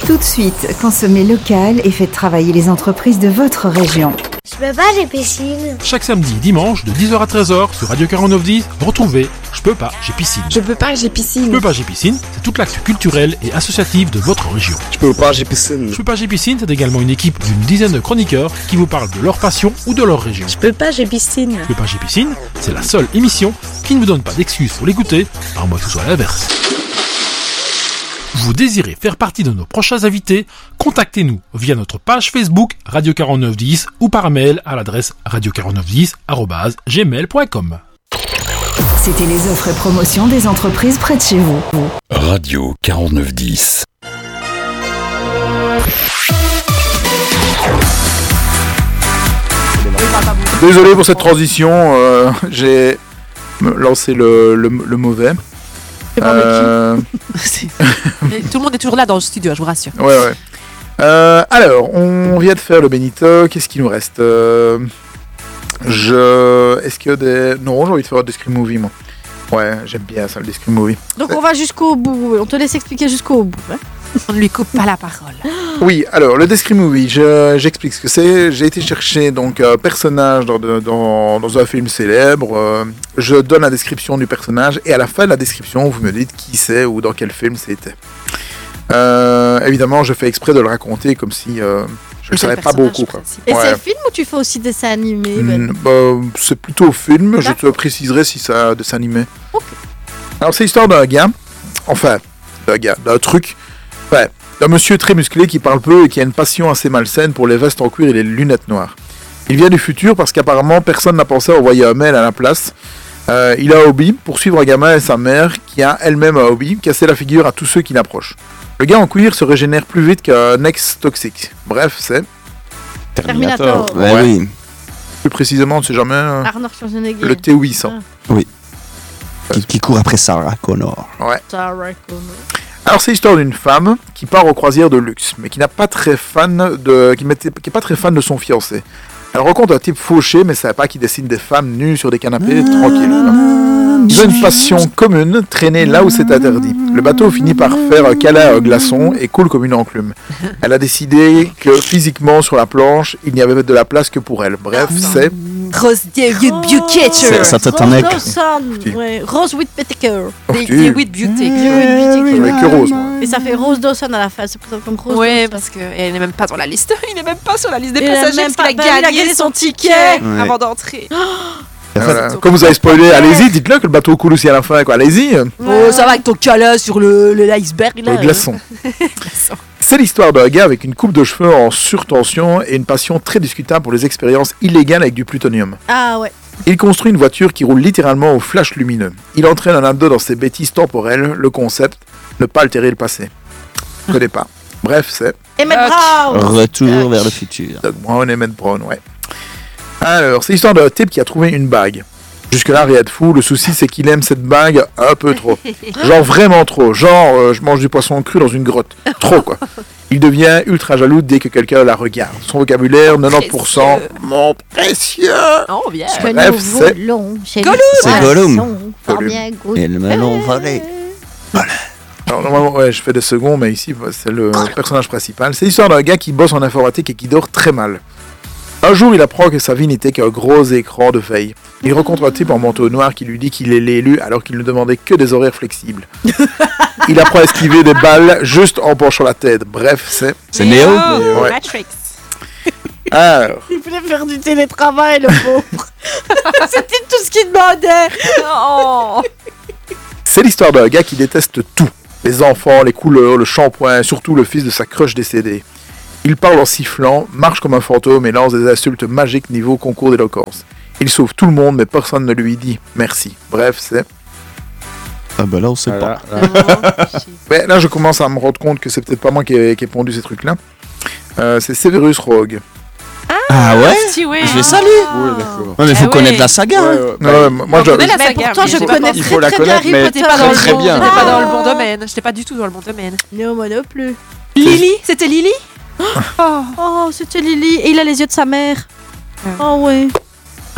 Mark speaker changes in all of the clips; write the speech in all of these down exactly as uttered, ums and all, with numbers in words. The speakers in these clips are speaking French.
Speaker 1: Tout de suite, consommez local et faites travailler les entreprises de votre région.
Speaker 2: Je peux pas, j'ai piscine.
Speaker 3: Chaque samedi, dimanche, de dix heures à treize heures, sur Radio quarante-neuf dix, retrouvez Je peux pas, j'ai piscine.
Speaker 4: Je peux pas, j'ai piscine.
Speaker 3: Je peux pas, j'ai piscine, c'est toute l'actu culturelle et associative de votre région.
Speaker 5: Je peux pas, j'ai piscine.
Speaker 3: Je peux pas, j'ai piscine, c'est également une équipe d'une dizaine de chroniqueurs qui vous parlent de leur passion ou de leur région.
Speaker 4: Je peux pas, j'ai piscine.
Speaker 3: Je peux pas, j'ai piscine, c'est la seule émission qui ne vous donne pas d'excuses pour l'écouter, à moins que ce soit l'inverse. Vous désirez faire partie de nos prochains invités? Contactez-nous via notre page Facebook Radio quarante-neuf dix ou par mail à l'adresse radio quarante-neuf dix arobase gmail point com.
Speaker 1: C'était les offres et promotions des entreprises près de chez vous.
Speaker 6: Radio quarante-neuf dix.
Speaker 7: Désolé pour cette transition, euh, j'ai lancé le, le, le mauvais.
Speaker 8: Euh... Tout le monde est toujours là dans le studio, je vous rassure.
Speaker 7: Ouais, ouais. Euh, alors, on vient de faire le Benito. Qu'est-ce qu'il nous reste euh, Je. Est-ce qu'il y a des. Non, j'ai envie de faire des Scream Movie, moi. Ouais, j'aime bien ça, le Scream Movie.
Speaker 9: Donc, on va jusqu'au bout. On te laisse expliquer jusqu'au bout. Hein.
Speaker 8: On ne lui coupe pas la parole.
Speaker 7: Oui, alors, le Scream Movie, je, j'explique ce que c'est. J'ai été chercher donc un personnage dans, de, dans, dans un film célèbre. Euh, je donne la description du personnage et à la fin de la description, vous me dites qui c'est ou dans quel film c'était. Euh, évidemment, je fais exprès de le raconter comme si euh, je ne savais pas beaucoup. Quoi.
Speaker 9: Et
Speaker 7: ouais.
Speaker 9: c'est film ou tu fais aussi dessin animé
Speaker 7: ben bah, c'est plutôt film, d'accord. Je te préciserai si c'est un dessin animé.
Speaker 9: Okay.
Speaker 7: Alors, c'est l'histoire d'un gars, enfin, d'un gars, d'un truc. Ouais, d'un monsieur très musclé qui parle peu et qui a une passion assez malsaine pour les vestes en cuir et les lunettes noires. Il vient du futur parce qu'apparemment personne n'a pensé à envoyer un mail à la place. Euh, il a un hobby, poursuivre un gamin et sa mère qui a elle-même un hobby, casser la figure à tous ceux qui l'approchent. Le gars en cuir se régénère plus vite qu'un ex toxique. Bref, c'est...
Speaker 9: Terminator.
Speaker 7: Ouais,
Speaker 5: ouais. Oui.
Speaker 7: Plus précisément, on ne sait jamais... Euh...
Speaker 9: Arnold Schwarzenegger.
Speaker 7: Le T huit cents. Ah.
Speaker 5: Oui. Qui, qui court après Sarah Connor.
Speaker 7: Ouais.
Speaker 9: Sarah Connor.
Speaker 7: Alors c'est l'histoire d'une femme qui part aux croisières de luxe, mais qui n'a pas très fan de, qui n'est pas très fan de son fiancé. Elle rencontre un type fauché, mais savait pas qu'il dessine des femmes nues sur des canapés tranquilles. Ils ont une passion commune, traîner là où c'est interdit. Le bateau finit par faire un câlin à un glaçon et coule comme une enclume. Elle a décidé que physiquement sur la planche, il n'y avait de la place que pour elle. Bref, c'est...
Speaker 8: Rose Beauty.
Speaker 5: Ça t'étonne.
Speaker 9: Ouais, Rose with Whittaker.
Speaker 8: Des with Beauty.
Speaker 7: Avec que Rose.
Speaker 9: Et ça fait Rose Dawson à la fin, c'est présent comme Rose.
Speaker 8: Ouais, parce qu'elle n'est même pas sur la liste. Il n'est même pas sur la liste des
Speaker 9: il
Speaker 8: passagers parce
Speaker 9: pas,
Speaker 8: qu'il a, bah, gagné, il a gagné son ticket ouais. avant d'entrer.
Speaker 7: Voilà. Comme vous avez spoilé, allez-y, dites-le que le bateau coule aussi à la fin, quoi. Allez-y.
Speaker 8: Oh, ça va avec ton câlin sur le, le l'iceberg là.
Speaker 7: Le glaçon. C'est l'histoire d'un gars avec une coupe de cheveux en surtension et une passion très discutable pour les expériences illégales avec du plutonium.
Speaker 9: Ah ouais.
Speaker 7: Il construit une voiture qui roule littéralement au flash lumineux. Il entraîne un ado dans ses bêtises temporelles. Le concept, ne pas altérer le passé. Je connais pas. Bref, c'est...
Speaker 9: Emmett Brown.
Speaker 5: Retour Ach. vers le futur.
Speaker 7: Doug Brown, Emmett Brown, ouais. Alors, c'est l'histoire d'un type qui a trouvé une bague. Jusque-là, rien de fou. Le souci, c'est qu'il aime cette bague un peu trop. Genre vraiment trop. Genre, euh, je mange du poisson cru dans une grotte. Trop, quoi. Il devient ultra jaloux dès que quelqu'un la regarde. Son vocabulaire, quatre-vingt-dix pour cent. Mon précieux.
Speaker 8: Oh, bien.
Speaker 7: Bref, c'est...
Speaker 9: Gollum.
Speaker 5: C'est Gollum.
Speaker 9: Et
Speaker 5: le melon volé.
Speaker 7: Voilà. Alors, normalement, ouais, je fais des seconds, mais ici, c'est le personnage principal. C'est l'histoire d'un gars qui bosse en informatique et qui dort très mal. Un jour, il apprend que sa vie n'était qu'un gros écran de veille. Il rencontre un type en manteau noir qui lui dit qu'il est l'élu alors qu'il ne demandait que des horaires flexibles. Il apprend à esquiver des balles juste en penchant la tête. Bref, c'est...
Speaker 5: C'est Neo
Speaker 8: oh,
Speaker 7: ouais.
Speaker 8: Matrix.
Speaker 7: Alors...
Speaker 9: Il voulait faire du télétravail, le pauvre. C'était tout ce qu'il demandait.
Speaker 8: Oh.
Speaker 7: C'est l'histoire d'un gars qui déteste tout. Les enfants, les couleurs, le shampoing, surtout le fils de sa crush décédée. Il parle en sifflant, marche comme un fantôme et lance des insultes magiques niveau concours d'éloquence. Il sauve tout le monde, mais personne ne lui dit merci. Bref, c'est...
Speaker 5: Ah bah là, on sait
Speaker 7: voilà,
Speaker 5: pas.
Speaker 7: Là. Mais là, je commence à me rendre compte que c'est peut-être pas moi qui ai, qui ai pondu ces trucs-là. Euh, c'est Severus Rogue.
Speaker 5: Ah, ah ouais,
Speaker 8: si, ouais.
Speaker 5: Je les salue.
Speaker 7: Oui, d'accord.
Speaker 5: Ouais, mais il faut
Speaker 8: ah,
Speaker 5: connaître
Speaker 8: ouais.
Speaker 5: la saga.
Speaker 7: Ouais, ouais. Non, ouais, moi, je
Speaker 8: connais la saga.
Speaker 9: Mais pourtant, je
Speaker 8: mais
Speaker 9: connais
Speaker 5: il
Speaker 9: très,
Speaker 5: faut la
Speaker 9: très
Speaker 5: connaître,
Speaker 9: bien
Speaker 5: mais
Speaker 9: Harry Potter.
Speaker 8: Pas dans
Speaker 5: très
Speaker 8: le bon,
Speaker 5: bien.
Speaker 8: pas dans le bon domaine. J'étais pas du tout dans le bon domaine.
Speaker 9: Non, moi non plus.
Speaker 8: Lily, c'était Lily.
Speaker 9: Oh, oh c'était Lily. Et il a les yeux de sa mère.
Speaker 8: Ah.
Speaker 9: Oh ouais.
Speaker 8: Ah ouais.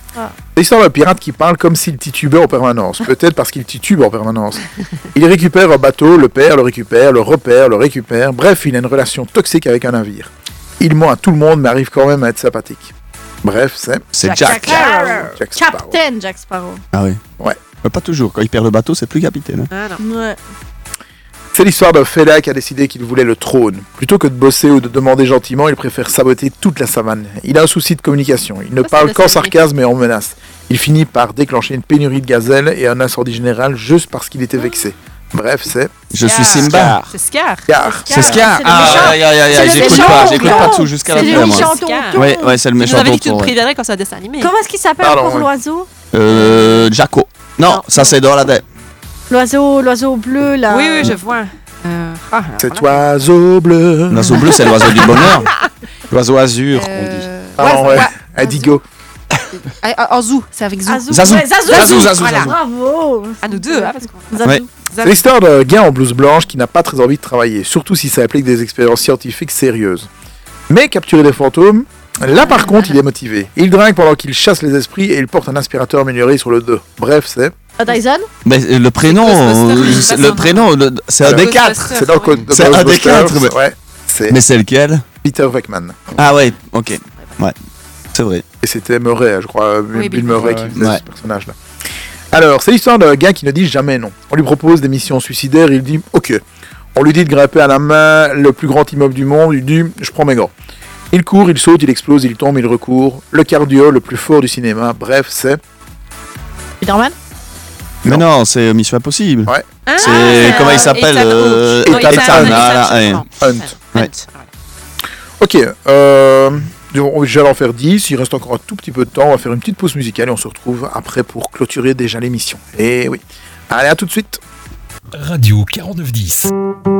Speaker 9: Ah.
Speaker 7: C'est l'histoire d'un pirate qui parle comme s'il titubait en permanence. Peut-être parce qu'il titube en permanence. Il récupère un bateau, le perd, le récupère, le repère, le récupère. Bref, il a une relation toxique avec un navire. Il ment à tout le monde, mais arrive quand même à être sympathique. Bref, c'est...
Speaker 5: C'est Jack.
Speaker 7: Jack Sparrow.
Speaker 9: Captain Jack Sparrow.
Speaker 5: Ah oui.
Speaker 7: Ouais.
Speaker 5: Mais pas toujours. Quand il perd le bateau, c'est plus capitaine. hein.
Speaker 8: Ah non.
Speaker 9: Ouais.
Speaker 7: C'est l'histoire d'un félin qui a décidé qu'il voulait le trône. Plutôt que de bosser ou de demander gentiment, il préfère saboter toute la savane. Il a un souci de communication. Il ne
Speaker 8: Ça,
Speaker 7: parle
Speaker 8: c'est
Speaker 7: qu'en
Speaker 8: le samedi.
Speaker 7: sarcasme et en menace. Il finit par déclencher une pénurie de gazelles et un incendie général juste parce qu'il était vexé. Bref, c'est...
Speaker 5: Je suis
Speaker 8: Scar.
Speaker 5: Simba.
Speaker 8: C'est Scar.
Speaker 7: Car.
Speaker 5: C'est Scar.
Speaker 9: c'est le
Speaker 5: Ah,
Speaker 9: méchant.
Speaker 5: aïe, aïe, aïe,
Speaker 9: C'est
Speaker 5: aïe,
Speaker 9: le
Speaker 5: j'écoute
Speaker 9: méchant
Speaker 5: pas, j'écoute
Speaker 9: tonton.
Speaker 5: pas tout jusqu'à la
Speaker 9: C'est
Speaker 5: fin,
Speaker 9: le
Speaker 5: moi.
Speaker 9: méchant
Speaker 8: Scar.
Speaker 9: tonton.
Speaker 5: Ouais, ouais, c'est le
Speaker 8: Tu nous
Speaker 5: méchant
Speaker 8: avais dit que tu
Speaker 5: tonton.
Speaker 8: le
Speaker 5: ouais.
Speaker 8: préférais quand c'est un dessin animé.
Speaker 9: Comment est-ce qu'il s'appelle
Speaker 7: Pardon,
Speaker 9: encore
Speaker 7: ouais.
Speaker 9: l'oiseau?
Speaker 5: Euh, Jacko. Non,
Speaker 8: Non,
Speaker 5: ça
Speaker 8: non.
Speaker 5: c'est dans la dette.
Speaker 9: L'oiseau, l'oiseau bleu là.
Speaker 8: Oui, oui, je vois. Euh, ah,
Speaker 7: Cet
Speaker 8: voilà.
Speaker 7: oiseau bleu.
Speaker 5: L'oiseau bleu, c'est l'oiseau du bonheur. L'oiseau azur, on dit.
Speaker 8: Euh,
Speaker 7: Pardon,
Speaker 8: ouais,
Speaker 7: ouais.
Speaker 8: ouais.
Speaker 7: Indigo.
Speaker 8: Ah, ah, En zou, c'est avec zou.
Speaker 9: Azou.
Speaker 5: Zazou.
Speaker 9: Ouais, Zazou.
Speaker 5: Zazou, Zazou,
Speaker 8: Voilà.
Speaker 5: Zazou.
Speaker 9: Bravo.
Speaker 8: À nous deux, hein, parce qu'on
Speaker 9: Zazou.
Speaker 5: Ouais.
Speaker 7: C'est l'histoire d'un gars en blouse blanche qui n'a pas très envie de travailler, surtout si ça implique des expériences scientifiques sérieuses. Mais capturer des fantômes, là par contre il est motivé. Il drague pendant qu'il chasse les esprits et il porte un aspirateur amélioré sur le dos. Bref, c'est...
Speaker 9: Ah, Dyson.
Speaker 5: Mais euh, le prénom,
Speaker 8: Ghostbusters,
Speaker 5: euh,
Speaker 8: c'est
Speaker 5: c'est-
Speaker 8: pas
Speaker 5: le
Speaker 8: son
Speaker 5: prénom, le- c'est un
Speaker 7: Alors,
Speaker 5: des
Speaker 8: Ghostbusters.
Speaker 5: quatre.
Speaker 7: C'est dans le code
Speaker 5: C'est un des quatre, mais-
Speaker 7: Ouais, c'est
Speaker 5: Mais c'est lequel?
Speaker 7: Peter Venkman.
Speaker 5: Ah ouais, ok. Ouais, c'est vrai.
Speaker 7: Et c'était Murray, je crois,
Speaker 8: Oui,
Speaker 7: Bill
Speaker 8: Bill
Speaker 7: Murray
Speaker 5: Murray.
Speaker 7: qui faisait
Speaker 5: Ouais.
Speaker 7: ce personnage-là. Alors, c'est l'histoire d'un gars qui ne dit jamais non. On lui propose des missions suicidaires, il dit ok. On lui dit de grimper à la main le plus grand immeuble du monde, il dit je prends mes gants. Il court, il saute, il explose, il tombe, il recourt. Le cardio le plus fort du cinéma, bref, c'est...
Speaker 9: Spider-Man.
Speaker 5: Mais non, c'est Mission Impossible.
Speaker 7: Ouais.
Speaker 8: Ah,
Speaker 5: C'est- comment il s'appelle,
Speaker 8: Ethan
Speaker 5: euh,
Speaker 8: Hawke. Non,
Speaker 7: Ethan,
Speaker 8: Ethan,
Speaker 7: ah,
Speaker 8: Ethan,
Speaker 5: là, ouais.
Speaker 8: non.
Speaker 7: Hunt.
Speaker 8: Hunt.
Speaker 5: Ouais.
Speaker 7: Ok, euh, j'allais en faire dix, il reste encore un tout petit peu de temps, on va faire une petite pause musicale et on se retrouve après pour clôturer déjà l'émission. Et oui. Allez, à tout de suite.
Speaker 6: Radio quarante-neuf dix.